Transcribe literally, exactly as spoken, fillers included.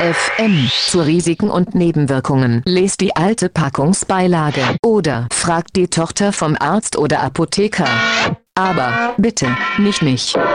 F M. Zu Risiken und Nebenwirkungen. Lest die alte Packungsbeilage. Oder fragt die Tochter vom Arzt oder Apotheker. Aber, bitte, nicht mich.